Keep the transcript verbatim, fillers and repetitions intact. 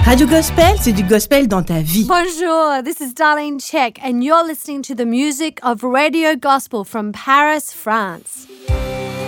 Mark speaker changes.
Speaker 1: Radio Gospel, c'est du gospel dans ta vie.
Speaker 2: Bonjour, this is Darlene Check, and you're listening to the music of Radio Gospel from Paris, France.